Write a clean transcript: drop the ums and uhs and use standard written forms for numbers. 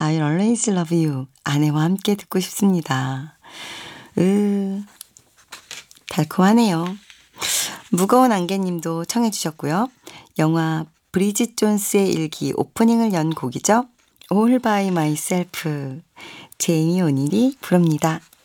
I'll always love you. 아내와 함께 듣고 싶습니다. 달콤하네요. 무거운 안개님도 청해 주셨고요. 영화 브리짓 존스의 일기 오프닝을 연 곡이죠. All by myself. 제이미 오닐이 부릅니다.